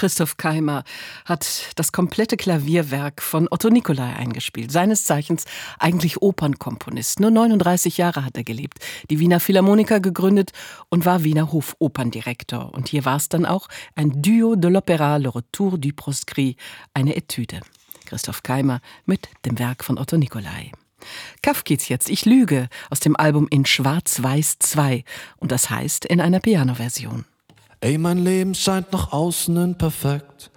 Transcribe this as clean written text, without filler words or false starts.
Christoph Keimer hat das komplette Klavierwerk von Otto Nicolai eingespielt. Seines Zeichens eigentlich Opernkomponist. Nur 39 Jahre hat er gelebt, die Wiener Philharmoniker gegründet und war Wiener Hofoperndirektor. Und hier war es dann auch ein Duo de l'Opéra, Le Retour du Proscrit, eine Etüde. Christoph Keimer mit dem Werk von Otto Nicolai. Kaff geht's jetzt, ich lüge, aus dem Album In Schwarz-Weiß 2. Und das heißt in einer Pianoversion. Ey, mein Leben scheint nach außen hin perfekt.